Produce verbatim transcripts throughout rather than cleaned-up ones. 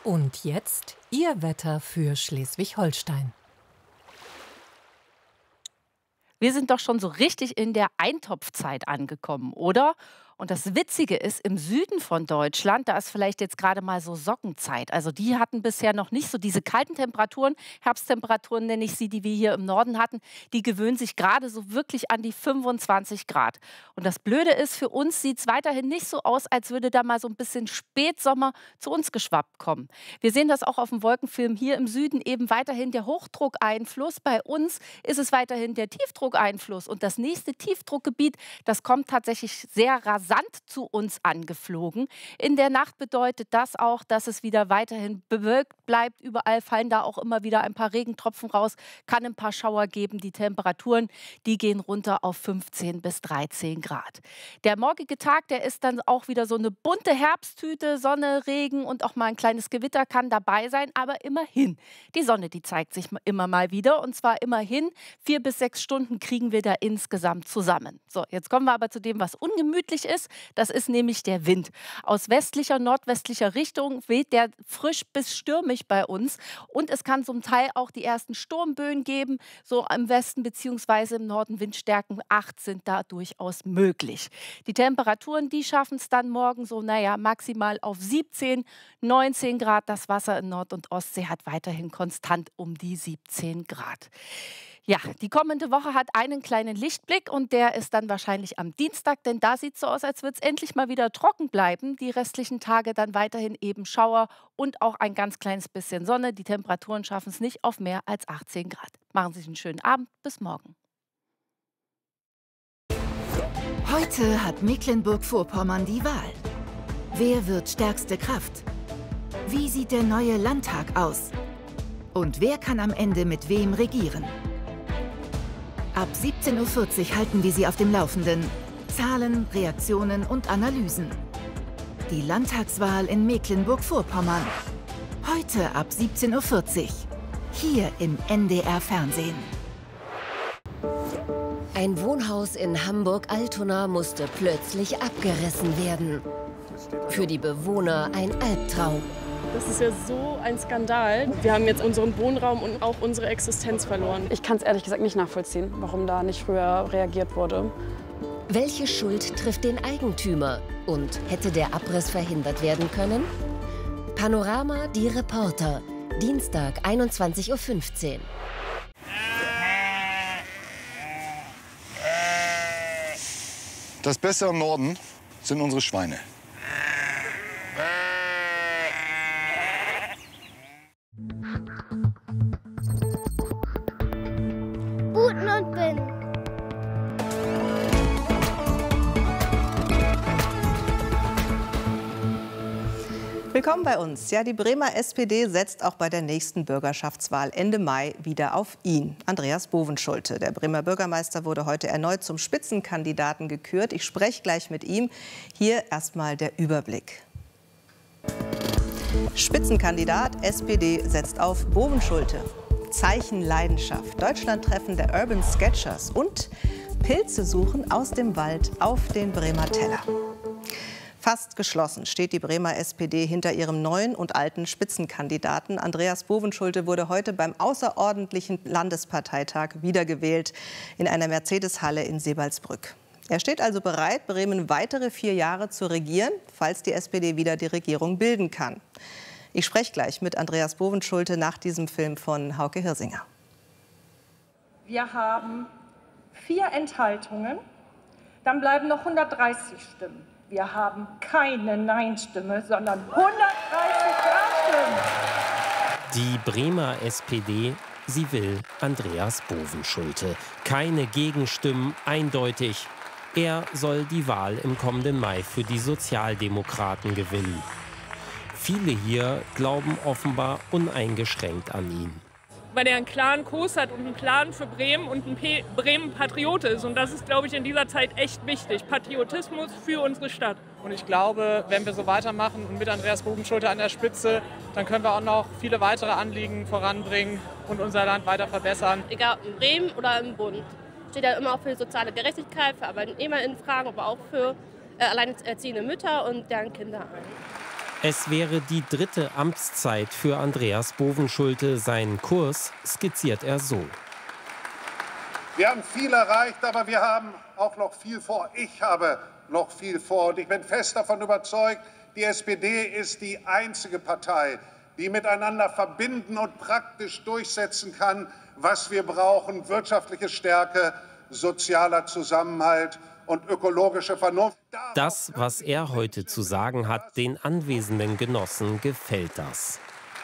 Und jetzt Ihr Wetter für Schleswig-Holstein. Wir sind doch schon so richtig in der Eintopfzeit angekommen, oder? Und das Witzige ist, im Süden von Deutschland, da ist vielleicht jetzt gerade mal so Sockenzeit. Also die hatten bisher noch nicht so diese kalten Temperaturen, Herbsttemperaturen nenne ich sie, die wir hier im Norden hatten. Die gewöhnen sich gerade so wirklich an die fünfundzwanzig Grad. Und das Blöde ist, für uns sieht es weiterhin nicht so aus, als würde da mal so ein bisschen Spätsommer zu uns geschwappt kommen. Wir sehen das auch auf dem Wolkenfilm hier im Süden, eben weiterhin der Hochdruckeinfluss. Bei uns ist es weiterhin der Tiefdruckeinfluss. Und das nächste Tiefdruckgebiet, das kommt tatsächlich sehr rasant zu uns angeflogen. In der Nacht bedeutet das auch, dass es wieder weiterhin bewölkt bleibt. Überall fallen da auch immer wieder ein paar Regentropfen raus, kann ein paar Schauer geben. Die Temperaturen, die gehen runter auf fünfzehn bis dreizehn Grad. Der morgige Tag, der ist dann auch wieder so eine bunte Herbsttüte. Sonne, Regen und auch mal ein kleines Gewitter kann dabei sein, aber immerhin. Die Sonne, die zeigt sich immer mal wieder und zwar immerhin vier bis sechs Stunden kriegen wir da insgesamt zusammen. So, jetzt kommen wir aber zu dem, was ungemütlich ist. Das ist nämlich der Wind. Aus westlicher, nordwestlicher Richtung weht der frisch bis stürmisch bei uns. Und es kann zum Teil auch die ersten Sturmböen geben. So im Westen bzw. im Norden Windstärken acht sind da durchaus möglich. Die Temperaturen, die schaffen es dann morgen so, naja, maximal auf siebzehn, neunzehn Grad. Das Wasser in Nord- und Ostsee hat weiterhin konstant um die siebzehn Grad. Ja, die kommende Woche hat einen kleinen Lichtblick und der ist dann wahrscheinlich am Dienstag, denn da sieht es so aus, als würde es endlich mal wieder trocken bleiben. Die restlichen Tage dann weiterhin eben Schauer und auch ein ganz kleines bisschen Sonne. Die Temperaturen schaffen es nicht auf mehr als achtzehn Grad. Machen Sie sich einen schönen Abend. Bis morgen. Heute hat Mecklenburg-Vorpommern die Wahl. Wer wird stärkste Kraft? Wie sieht der neue Landtag aus? Und wer kann am Ende mit wem regieren? Ab siebzehn Uhr vierzig halten wir Sie auf dem Laufenden. Zahlen, Reaktionen und Analysen. Die Landtagswahl in Mecklenburg-Vorpommern. Heute ab siebzehn Uhr vierzig. Hier im N D R-Fernsehen. Ein Wohnhaus in Hamburg-Altona musste plötzlich abgerissen werden. Für die Bewohner ein Albtraum. Das ist ja so ein Skandal. Wir haben jetzt unseren Wohnraum und auch unsere Existenz verloren. Ich kann es ehrlich gesagt nicht nachvollziehen, warum da nicht früher reagiert wurde. Welche Schuld trifft den Eigentümer? Und hätte der Abriss verhindert werden können? Panorama, die Reporter. Dienstag, einundzwanzig Uhr fünfzehn. Das Beste am Norden sind unsere Schweine. Buten und Bin. Willkommen bei uns. Ja, die Bremer S P D setzt auch bei der nächsten Bürgerschaftswahl Ende Mai wieder auf ihn, Andreas Bovenschulte. Der Bremer Bürgermeister wurde heute erneut zum Spitzenkandidaten gekürt. Ich spreche gleich mit ihm. Hier erstmal der Überblick. Spitzenkandidat S P D setzt auf Bovenschulte. Zeichen Leidenschaft, Deutschlandtreffen der Urban Sketchers und Pilze suchen aus dem Wald auf den Bremer Teller. Fast geschlossen steht die Bremer S P D hinter ihrem neuen und alten Spitzenkandidaten. Andreas Bovenschulte wurde heute beim außerordentlichen Landesparteitag wiedergewählt in einer Mercedes-Halle in Sebalsbrück. Er steht also bereit, Bremen weitere vier Jahre zu regieren, falls die S P D wieder die Regierung bilden kann. Ich spreche gleich mit Andreas Bovenschulte nach diesem Film von Hauke Hirsinger. Wir haben vier Enthaltungen, dann bleiben noch hundertdreißig Stimmen. Wir haben keine Nein-Stimme, sondern hundertdreißig Ja-Stimmen. Die Bremer S P D, sie will Andreas Bovenschulte. Keine Gegenstimmen, eindeutig. Er soll die Wahl im kommenden Mai für die Sozialdemokraten gewinnen. Viele hier glauben offenbar uneingeschränkt an ihn. Weil er einen klaren Kurs hat und einen Plan für Bremen und ein P Bremen-Patriot ist. Und das ist, glaube ich, in dieser Zeit echt wichtig. Patriotismus für unsere Stadt. Und ich glaube, wenn wir so weitermachen und mit Andreas Bovenschulte an der Spitze, dann können wir auch noch viele weitere Anliegen voranbringen und unser Land weiter verbessern. Egal ob in Bremen oder im Bund. Steht ja immer auch für die soziale Gerechtigkeit, für ArbeitnehmerInnen-Fragen, aber auch für äh, alleinerziehende Mütter und deren Kinder. Es wäre die dritte Amtszeit für Andreas Bovenschulte. Seinen Kurs skizziert er so. Wir haben viel erreicht, aber wir haben auch noch viel vor. Ich habe noch viel vor. Und ich bin fest davon überzeugt, die S P D ist die einzige Partei, die miteinander verbinden und praktisch durchsetzen kann, was wir brauchen: wirtschaftliche Stärke, sozialer Zusammenhalt und ökologische Vernunft. Das, was er heute zu sagen hat, den anwesenden Genossen gefällt das.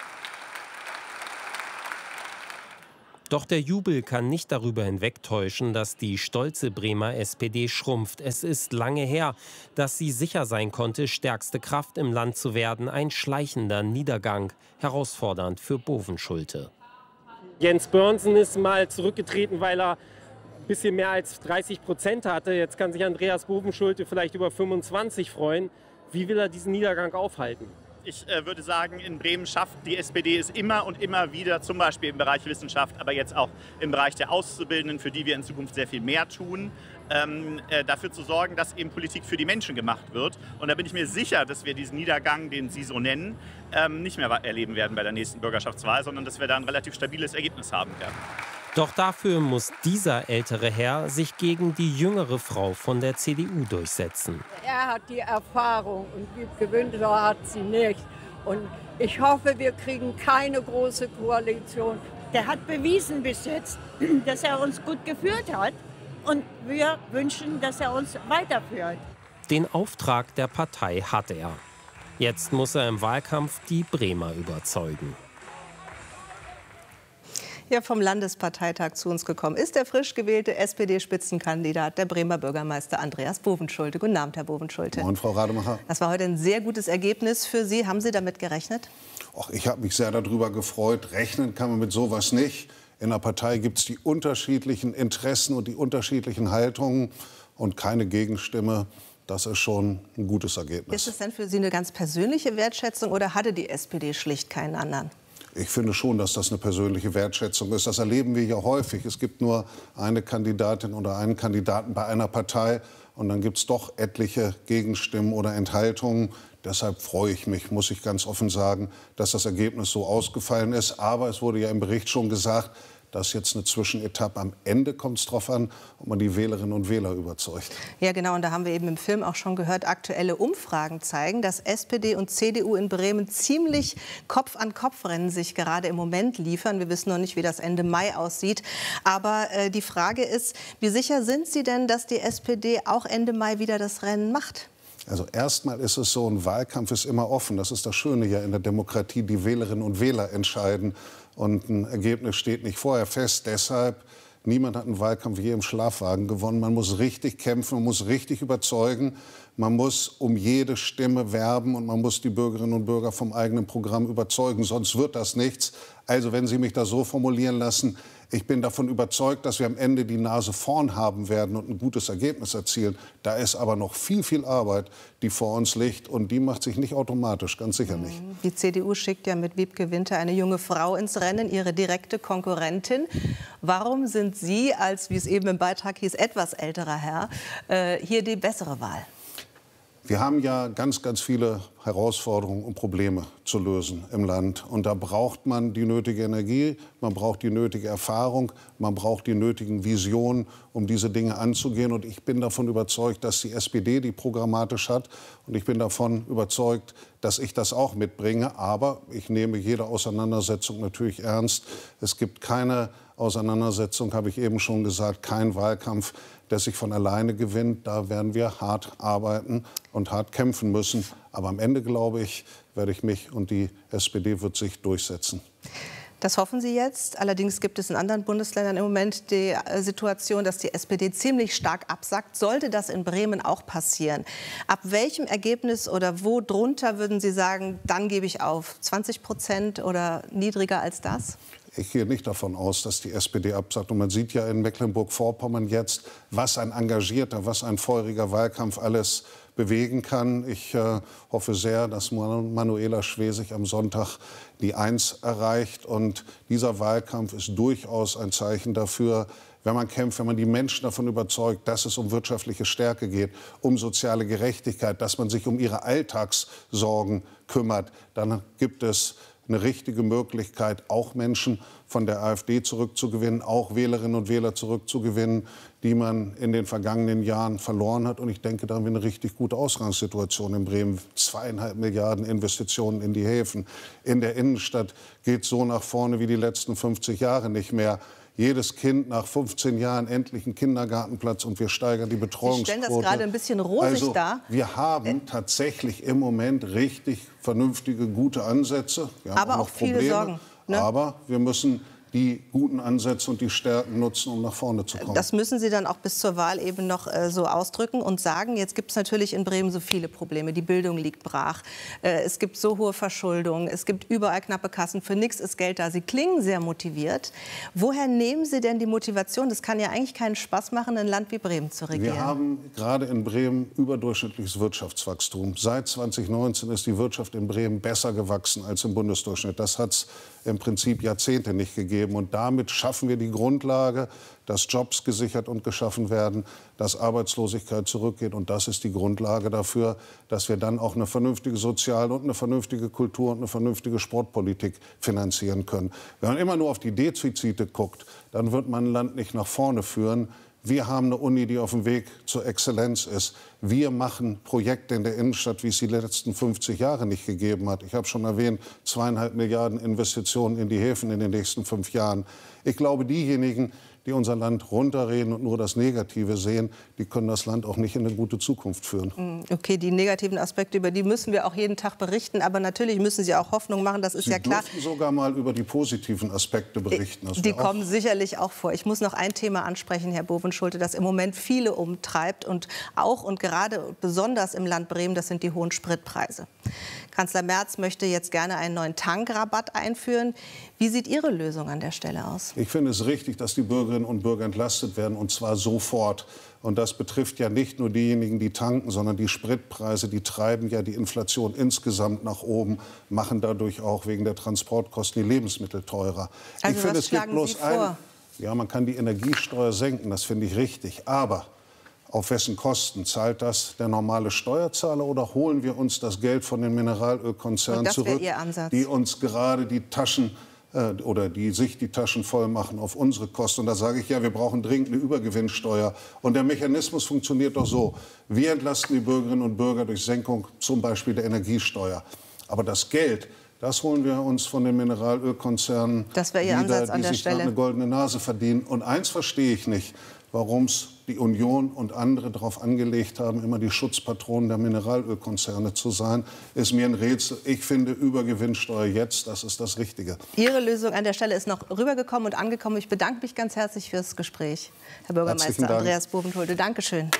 Doch der Jubel kann nicht darüber hinwegtäuschen, dass die stolze Bremer S P D schrumpft. Es ist lange her, dass sie sicher sein konnte, stärkste Kraft im Land zu werden. Ein schleichender Niedergang, herausfordernd für Bovenschulte. Jens Börnsen ist mal zurückgetreten, weil er ein bisschen mehr als dreißig Prozent hatte. Jetzt kann sich Andreas Bovenschulte vielleicht über fünfundzwanzig freuen. Wie will er diesen Niedergang aufhalten? Ich äh, würde sagen, in Bremen schafft die S P D es immer und immer wieder, zum Beispiel im Bereich Wissenschaft, aber jetzt auch im Bereich der Auszubildenden, für die wir in Zukunft sehr viel mehr tun, ähm, äh, dafür zu sorgen, dass eben Politik für die Menschen gemacht wird. Und da bin ich mir sicher, dass wir diesen Niedergang, den Sie so nennen, ähm, nicht mehr erleben werden bei der nächsten Bürgerschaftswahl, sondern dass wir da ein relativ stabiles Ergebnis haben werden. Doch dafür muss dieser ältere Herr sich gegen die jüngere Frau von der C D U durchsetzen. Er hat die Erfahrung und Wiebke Windler hat sie nicht. Und ich hoffe, wir kriegen keine große Koalition. Der hat bewiesen bis jetzt, dass er uns gut geführt hat. Und wir wünschen, dass er uns weiterführt. Den Auftrag der Partei hat er. Jetzt muss er im Wahlkampf die Bremer überzeugen. Ja, vom Landesparteitag zu uns gekommen ist der frisch gewählte S P D-Spitzenkandidat, der Bremer Bürgermeister Andreas Bovenschulte. Guten Abend, Herr Bovenschulte. Moin, Frau Rademacher. Das war heute ein sehr gutes Ergebnis für Sie. Haben Sie damit gerechnet? Ach, ich habe mich sehr darüber gefreut. Rechnen kann man mit sowas nicht. In der Partei gibt es die unterschiedlichen Interessen und die unterschiedlichen Haltungen und keine Gegenstimme. Das ist schon ein gutes Ergebnis. Ist es denn für Sie eine ganz persönliche Wertschätzung oder hatte die S P D schlicht keinen anderen? Ich finde schon, dass das eine persönliche Wertschätzung ist. Das erleben wir ja häufig. Es gibt nur eine Kandidatin oder einen Kandidaten bei einer Partei. Und dann gibt es doch etliche Gegenstimmen oder Enthaltungen. Deshalb freue ich mich, muss ich ganz offen sagen, dass das Ergebnis so ausgefallen ist. Aber es wurde ja im Bericht schon gesagt, das ist jetzt eine Zwischenetappe. Am Ende kommt es darauf an, ob man die Wählerinnen und Wähler überzeugt. Ja, genau. Und da haben wir eben im Film auch schon gehört, aktuelle Umfragen zeigen, dass S P D und C D U in Bremen ziemlich Kopf-an-Kopf-Rennen sich gerade im Moment liefern. Wir wissen noch nicht, wie das Ende Mai aussieht. Aber äh, die Frage ist, wie sicher sind Sie denn, dass die S P D auch Ende Mai wieder das Rennen macht? Also erstmal ist es so, ein Wahlkampf ist immer offen. Das ist das Schöne ja in der Demokratie. Die Wählerinnen und Wähler entscheiden. Und ein Ergebnis steht nicht vorher fest. Deshalb, niemand hat einen Wahlkampf je im Schlafwagen gewonnen. Man muss richtig kämpfen, man muss richtig überzeugen. Man muss um jede Stimme werben und man muss die Bürgerinnen und Bürger vom eigenen Programm überzeugen. Sonst wird das nichts. Also wenn Sie mich da so formulieren lassen, ich bin davon überzeugt, dass wir am Ende die Nase vorn haben werden und ein gutes Ergebnis erzielen. Da ist aber noch viel, viel Arbeit, die vor uns liegt. Und die macht sich nicht automatisch, ganz sicher nicht. Die C D U schickt ja mit Wiebke Winter eine junge Frau ins Rennen, ihre direkte Konkurrentin. Warum sind Sie, als, wie es eben im Beitrag hieß, etwas älterer Herr, äh, hier die bessere Wahl? Wir haben ja ganz, ganz viele Herausforderungen und Probleme zu lösen im Land. Und da braucht man die nötige Energie, man braucht die nötige Erfahrung, man braucht die nötigen Visionen, um diese Dinge anzugehen. Und ich bin davon überzeugt, dass die S P D die programmatisch hat. Und ich bin davon überzeugt, dass ich das auch mitbringe. Aber ich nehme jede Auseinandersetzung natürlich ernst. Es gibt keine Auseinandersetzung, habe ich eben schon gesagt, kein Wahlkampf, der sich von alleine gewinnt. Da werden wir hart arbeiten und hart kämpfen müssen. Aber am Ende, glaube ich, werde ich mich und die S P D wird sich durchsetzen. Das hoffen Sie jetzt. Allerdings gibt es in anderen Bundesländern im Moment die Situation, dass die S P D ziemlich stark absackt. Sollte das in Bremen auch passieren? Ab welchem Ergebnis oder wo drunter würden Sie sagen, dann gebe ich auf? zwanzig Prozent oder niedriger als das? Ich gehe nicht davon aus, dass die S P D absagt. Und man sieht ja in Mecklenburg-Vorpommern jetzt, was ein engagierter, was ein feuriger Wahlkampf alles bewegen kann. Ich äh, hoffe sehr, dass Manuela Schwesig am Sonntag die Eins erreicht. Und dieser Wahlkampf ist durchaus ein Zeichen dafür, wenn man kämpft, wenn man die Menschen davon überzeugt, dass es um wirtschaftliche Stärke geht, um soziale Gerechtigkeit, dass man sich um ihre Alltagssorgen kümmert, dann gibt es eine richtige Möglichkeit, auch Menschen von der AfD zurückzugewinnen, auch Wählerinnen und Wähler zurückzugewinnen, die man in den vergangenen Jahren verloren hat. Und ich denke, da haben wir eine richtig gute Ausgangssituation in Bremen. Zweieinhalb Milliarden Investitionen in die Häfen. In der Innenstadt geht es so nach vorne wie die letzten fünfzig Jahre nicht mehr. Jedes Kind nach fünfzehn Jahren endlich einen Kindergartenplatz und wir steigern die Betreuungsquote. Sie stellen das gerade ein bisschen rosig also, dar. Wir haben tatsächlich im Moment richtig vernünftige, gute Ansätze. Wir haben aber auch, noch auch viele Probleme, Sorgen. Ne? Aber wir müssen die guten Ansätze und die Stärken nutzen, um nach vorne zu kommen. Das müssen Sie dann auch bis zur Wahl eben noch äh, so ausdrücken und sagen. Jetzt gibt es natürlich in Bremen so viele Probleme. Die Bildung liegt brach. Äh, es gibt so hohe Verschuldung. Es gibt überall knappe Kassen. Für nichts ist Geld da. Sie klingen sehr motiviert. Woher nehmen Sie denn die Motivation? Das kann ja eigentlich keinen Spaß machen, ein Land wie Bremen zu regieren. Wir haben gerade in Bremen überdurchschnittliches Wirtschaftswachstum. Seit zweitausendneunzehn ist die Wirtschaft in Bremen besser gewachsen als im Bundesdurchschnitt. Das hat es im Prinzip Jahrzehnte nicht gegeben. Und damit schaffen wir die Grundlage, dass Jobs gesichert und geschaffen werden, dass Arbeitslosigkeit zurückgeht. Und das ist die Grundlage dafür, dass wir dann auch eine vernünftige Sozial- und eine vernünftige Kultur- und eine vernünftige Sportpolitik finanzieren können. Wenn man immer nur auf die Defizite guckt, dann wird man ein Land nicht nach vorne führen. Wir haben eine Uni, die auf dem Weg zur Exzellenz ist. Wir machen Projekte in der Innenstadt, wie es die letzten fünfzig Jahre nicht gegeben hat. Ich habe schon erwähnt, zweieinhalb Milliarden Investitionen in die Häfen in den nächsten fünf Jahren. Ich glaube, diejenigen, die unser Land runterreden und nur das Negative sehen, die können das Land auch nicht in eine gute Zukunft führen. Okay, die negativen Aspekte, über die müssen wir auch jeden Tag berichten. Aber natürlich müssen Sie auch Hoffnung machen, das ist Sie ja klar. Sie dürfen sogar mal über die positiven Aspekte berichten. Das Die auch kommen sicherlich auch vor. Ich muss noch ein Thema ansprechen, Herr Bovenschulte, das im Moment viele umtreibt und auch und gerade besonders im Land Bremen, das sind die hohen Spritpreise. Kanzler Merz möchte jetzt gerne einen neuen Tankrabatt einführen. Wie sieht Ihre Lösung an der Stelle aus? Ich finde es richtig, dass die Bürgerinnen und Bürger entlastet werden, und zwar sofort. Und das betrifft ja nicht nur diejenigen, die tanken, sondern die Spritpreise, die treiben ja die Inflation insgesamt nach oben, machen dadurch auch wegen der Transportkosten die Lebensmittel teurer. Also ich finde, was es gibt schlagen bloß Sie vor? ein, ja, man kann die Energiesteuer senken, das finde ich richtig. Aber auf wessen Kosten? Zahlt das der normale Steuerzahler oder holen wir uns das Geld von den Mineralölkonzernen das zurück, Ihr Ansatz. die uns gerade die Taschen äh, oder die sich die Taschen voll machen auf unsere Kosten? Und da sage ich ja, wir brauchen dringend eine Übergewinnsteuer. Und der Mechanismus funktioniert doch so: Wir entlasten die Bürgerinnen und Bürger durch Senkung zum Beispiel der Energiesteuer. Aber das Geld, das holen wir uns von den Mineralölkonzernen das wäre Ihr wieder, Ansatz an die der sich gerade Stelle. eine goldene Nase verdienen. Und eins verstehe ich nicht, warum es die Union und andere darauf angelegt haben, immer die Schutzpatronen der Mineralölkonzerne zu sein, ist mir ein Rätsel. Ich finde, Übergewinnsteuer jetzt, das ist das Richtige. Ihre Lösung an der Stelle ist noch rübergekommen und angekommen. Ich bedanke mich ganz herzlich fürs Gespräch, Herr Bürgermeister Andreas Bovenschulte. Dankeschön.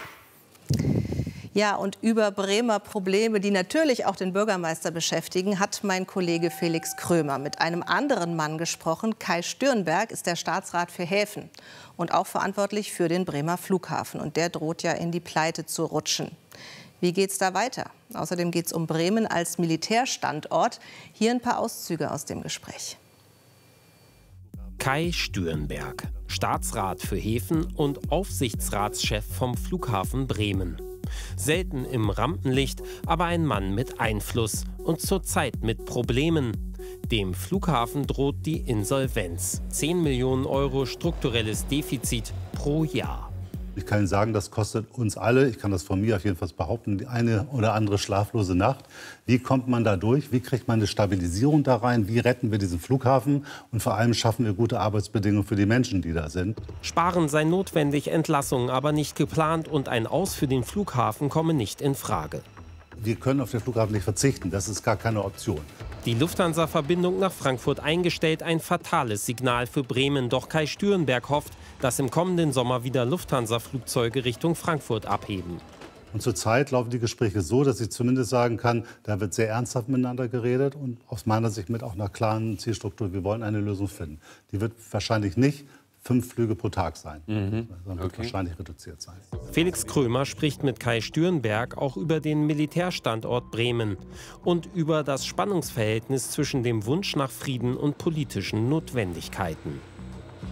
Ja, und über Bremer Probleme, die natürlich auch den Bürgermeister beschäftigen, hat mein Kollege Felix Krömer mit einem anderen Mann gesprochen. Kai Stürnberg ist der Staatsrat für Häfen und auch verantwortlich für den Bremer Flughafen. Und der droht ja in die Pleite zu rutschen. Wie geht's da weiter? Außerdem geht es um Bremen als Militärstandort. Hier ein paar Auszüge aus dem Gespräch. Kai Stürnberg, Staatsrat für Häfen und Aufsichtsratschef vom Flughafen Bremen. Selten im Rampenlicht, aber ein Mann mit Einfluss und zurzeit mit Problemen. Dem Flughafen droht die Insolvenz. zehn Millionen Euro strukturelles Defizit pro Jahr. Ich kann Ihnen sagen, das kostet uns alle, ich kann das von mir auf jeden Fall behaupten, die eine oder andere schlaflose Nacht. Wie kommt man da durch? Wie kriegt man eine Stabilisierung da rein? Wie retten wir diesen Flughafen? Und vor allem schaffen wir gute Arbeitsbedingungen für die Menschen, die da sind. Sparen sei notwendig, Entlassungen aber nicht geplant und ein Aus für den Flughafen komme nicht in Frage. Wir können auf den Flughafen nicht verzichten, das ist gar keine Option. Die Lufthansa-Verbindung nach Frankfurt eingestellt, ein fatales Signal für Bremen. Doch Kai Stürnberg hofft, dass im kommenden Sommer wieder Lufthansa-Flugzeuge Richtung Frankfurt abheben. Und zurzeit laufen die Gespräche so, dass ich zumindest sagen kann, da wird sehr ernsthaft miteinander geredet und aus meiner Sicht mit auch einer klaren Zielstruktur. Wir wollen eine Lösung finden. Die wird wahrscheinlich nicht fünf Flüge pro Tag sein, mhm. sondern wird okay. wahrscheinlich reduziert sein. Felix Krömer spricht mit Kai Stürnberg auch über den Militärstandort Bremen und über das Spannungsverhältnis zwischen dem Wunsch nach Frieden und politischen Notwendigkeiten.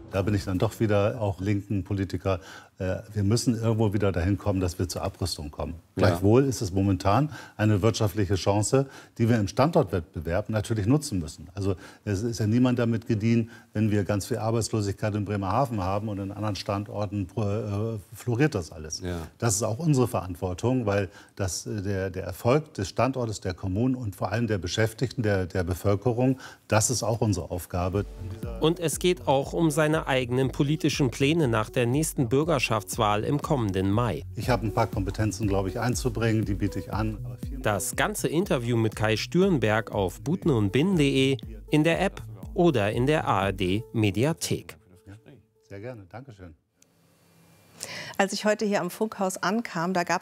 Da bin ich dann doch wieder auch linken Politiker. Wir müssen irgendwo wieder dahin kommen, dass wir zur Abrüstung kommen. Ja. Gleichwohl ist es momentan eine wirtschaftliche Chance, die wir im Standortwettbewerb natürlich nutzen müssen. Also es ist ja niemand damit gedient, wenn wir ganz viel Arbeitslosigkeit in Bremerhaven haben und in anderen Standorten äh, floriert das alles. Ja. Das ist auch unsere Verantwortung, weil das, der, der Erfolg des Standortes, der Kommunen und vor allem der Beschäftigten, der, der Bevölkerung, das ist auch unsere Aufgabe. Und es geht auch um seine eigenen politischen Pläne nach der nächsten Bürgerschaftswahl im kommenden Mai. Ich habe ein paar Kompetenzen, glaube ich, einzubringen, die biete ich an. Das ganze Interview mit Kai Stürenberg auf buten und bin punkt de, in der App oder in der A R D-Mediathek. Sehr gerne, Dankeschön. Als ich heute hier am Funkhaus ankam, da gab